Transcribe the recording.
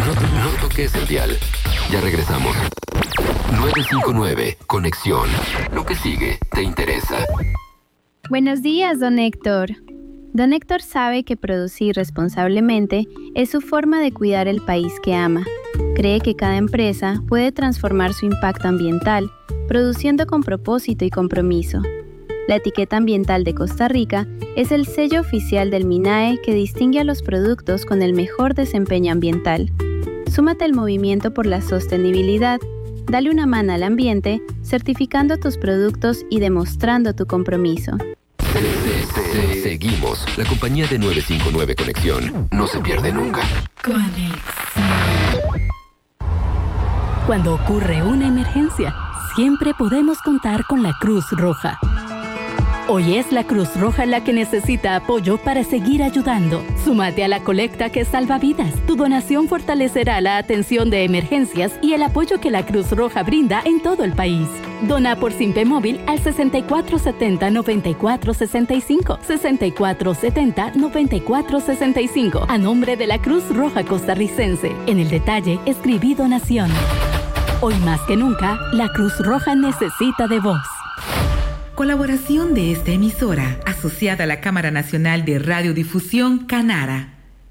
No toques el dial. Ya regresamos. 959, Conexión. Lo que sigue te interesa. Buenos días, don Héctor. Don Héctor sabe que producir responsablemente es su forma de cuidar el país que ama. Cree que cada empresa puede transformar su impacto ambiental, produciendo con propósito y compromiso. La etiqueta ambiental de Costa Rica es el sello oficial del MINAE que distingue a los productos con el mejor desempeño ambiental. Súmate al movimiento por la sostenibilidad. Dale una mano al ambiente, certificando tus productos y demostrando tu compromiso. Seguimos. La compañía de 959 Conexión no se pierde nunca. Conexión. Cuando ocurre una emergencia, siempre podemos contar con la Cruz Roja. Hoy es la Cruz Roja la que necesita apoyo para seguir ayudando. Súmate a la colecta que salva vidas. Tu donación fortalecerá la atención de emergencias y el apoyo que la Cruz Roja brinda en todo el país. Dona por Simpe Móvil al 6470-9465. 6470-9465. A nombre de la Cruz Roja Costarricense. En el detalle, escribí donación. Hoy más que nunca, la Cruz Roja necesita de vos. Colaboración de esta emisora, asociada a la Cámara Nacional de Radiodifusión, Canara.